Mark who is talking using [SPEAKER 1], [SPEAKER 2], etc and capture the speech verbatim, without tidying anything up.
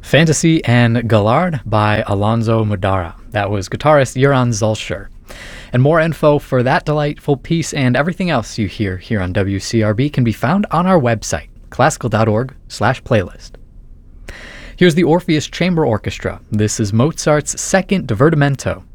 [SPEAKER 1] Fantasy and Gallard by Alonso Mudara. That was guitarist Joran Zolscher. And more info for that delightful piece and everything else you hear here on W C R B can be found on our website, classical.org slash playlist. Here's the Orpheus Chamber Orchestra. This is Mozart's second Divertimento,